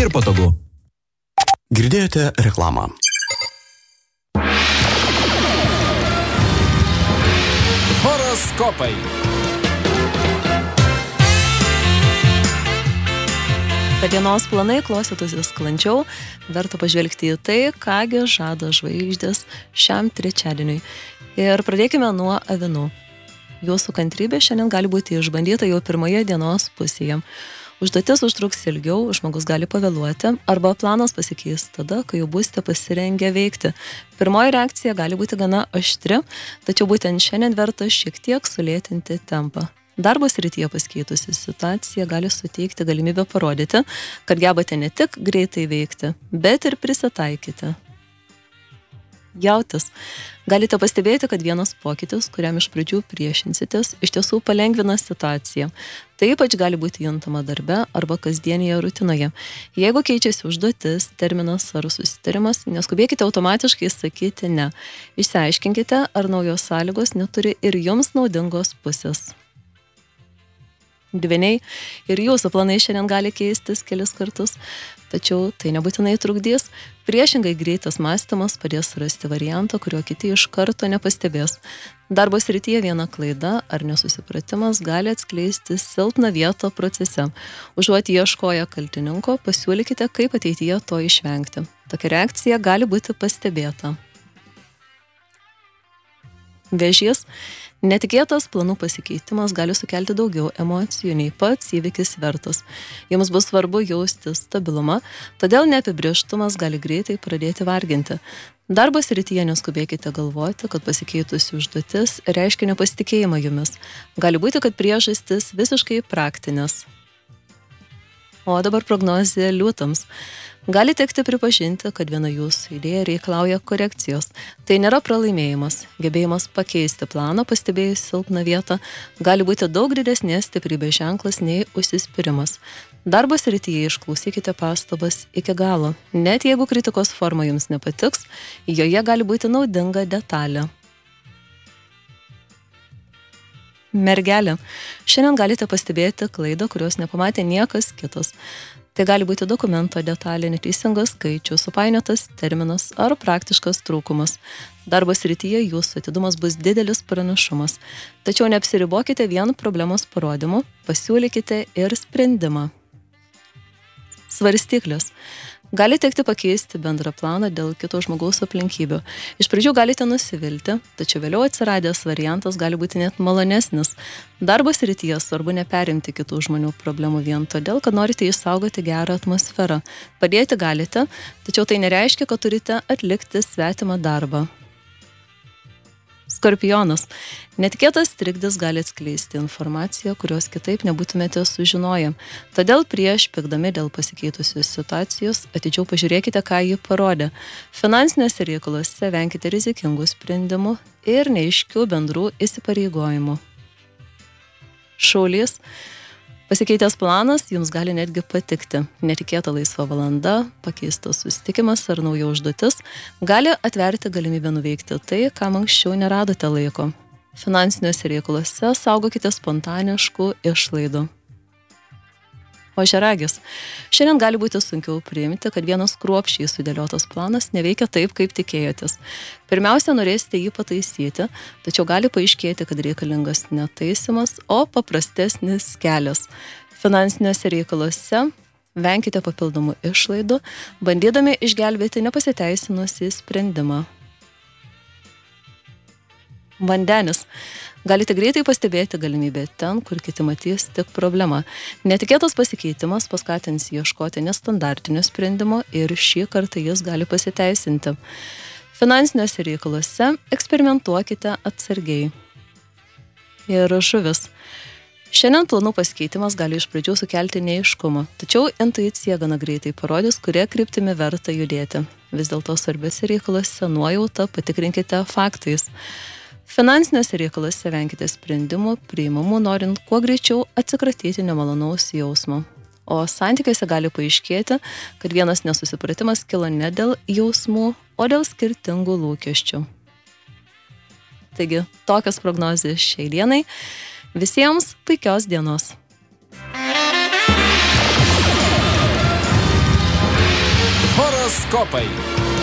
ir patogu. Girdėjote reklamą. Horoskopai. Kad dienos planai klostytųsi sklandžiau, verta pažvelgti į tai, kągi žada žvaigždės šiam trečiadieniui. Ir pradėkime nuo avinų. Jūsų kantrybė šiandien gali būti išbandyta jau pirmoje dienos pusėje. Užduotis užtruks ilgiau, žmogus gali pavėluoti, arba planas pasikeis tada, kai jau būsite pasirengę veikti. Pirmoji reakcija gali būti gana aštri, tačiau būtent šiandien verta šiek tiek sulėtinti tempą. Darbo srityje pasikeitusi situacija gali suteikti galimybę parodyti, kad gebate ne tik greitai veikti, bet ir prisitaikyti. Jautis. Galite pastebėti, kad vienas pokytis, kuriam iš pradžių priešinsitės, iš tiesų palengvina situaciją. Tai ypač gali būti juntama darbe arba kasdienėje rutinoje. Jeigu keičiasi užduotis, terminas ar susitarimas, neskubėkite automatiškai sakyti ne. Išsiaiškinkite, ar naujos sąlygos neturi ir jums naudingos pusės. Dvyniai, ir jūsų planai šiandien gali keistis kelis kartus, tačiau tai nebūtinai trukdys. Priešingai greitas mąstymas padės rasti variantą, kurio kiti iš karto nepastebės. Darbo srityje viena klaida ar nesusipratimas gali atskleisti silpną vietą procese. Užuot ieškoję kaltininko, pasiūlykite, kaip ateityje to išvengti. Tokia reakcija gali būti pastebėta. Vėžys. Netikėtas planų pasikeitimas gali sukelti daugiau emocijų nei pats įvykis vertas. Jums bus svarbu jausti stabilumą, todėl neapibrėžtumas gali greitai pradėti varginti. Darbo srityje neskubėkite galvoti, kad pasikeitusi užduotis reiškia nepasitikėjimą jumis. Gali būti, kad priežastis visiškai praktinės. O dabar prognozė liūtams. Gali tekti pripažinti, kad viena jūsų idėja reikalauja korekcijos. Tai nėra pralaimėjimas. Gebėjimas pakeisti planą, pastebėjus silpną vietą, gali būti daug didesnės stiprybės ženklas nei užsispyrimas. Darbo srityje išklausykite pastabas iki galo. Net jeigu kritikos forma jums nepatiks, joje gali būti naudinga detalė. Mergelė. Šiandien galite pastebėti klaidą, kurios nepamatė niekas kitas. Tai gali būti dokumento detalė, neteisingas skaičius, supainiotas terminas ar praktiškas trūkumas. Darbo srityje jūsų atidumas bus didelis pranašumas. Tačiau neapsiribokite vien problemos parodymu, pasiūlykite ir sprendimą. Svarstyklės. Gali tekti pakeisti bendrą planą dėl kito žmogaus aplinkybių. Iš pradžių galite nusivilti, tačiau vėliau atsiradęs variantas gali būti net malonesnis. Darbo srityje svarbu neperimti kitų žmonių problemų vien todėl, kad norite išsaugoti gerą atmosferą. Padėti galite, tačiau tai nereiškia, kad turite atlikti svetimą darbą. Skorpionas. Netikėtas trikdis gali atskleisti informaciją, kurios kitaip nebūtumėte sužinoję. Todėl prieš pykdami dėl pasikeitusios situacijos atidžiau pažiūrėkite, ką ji parodė. Finansinėse reikaluose venkite rizikingų sprendimų ir neaiškių bendrų įsipareigojimų. Šaulys. Pasikeitęs planas jums gali netgi patikti. Netikėta laisva valanda, pakeistas susitikimas ar nauja užduotis gali atverti galimybę nuveikti tai, kam anksčiau neradote laiko. Finansiniuose reikaluose saugokite spontaniškų išlaidų. Ožiaragis. Šiandien gali būti sunkiau priimti, kad vienas kruopščiai sudėliotas planas neveikia taip, kaip tikėjotės. Pirmiausia, norėsite jį pataisyti, tačiau gali paaiškėti, kad reikalingas ne taisymas, o paprastesnis kelias. Finansiniuose reikaluose venkite papildomų išlaidų, bandydami išgelbėti nepasiteisinusį sprendimą. Vandenis. Galite greitai pastebėti galimybę ten, kur kiti matys tik problemą. Netikėtas pasikeitimas paskatins ieškoti nestandartinio sprendimo ir šį kartą jis gali pasiteisinti. Finansiniuose reikaluose eksperimentuokite atsargiai. Ir žuvis. Šiandien planų pasikeitimas gali iš pradžių sukelti neaiškumą, tačiau intuicija gana greitai parodys, kuria kryptimi verta judėti. Vis dėlto svarbiuose reikaluose nuojautą patikrinkite faktais. Finansiniuose reikaluose venkite sprendimų priimamų, norint kuo greičiau atsikratyti nemalonaus jausmo. O santykiuose gali paaiškėti, kad vienas nesusipratimas kilo ne dėl jausmų, o dėl skirtingų lūkesčių. Taigi, tokios prognozės šiai dienai. Visiems puikios dienos. Horoskopai.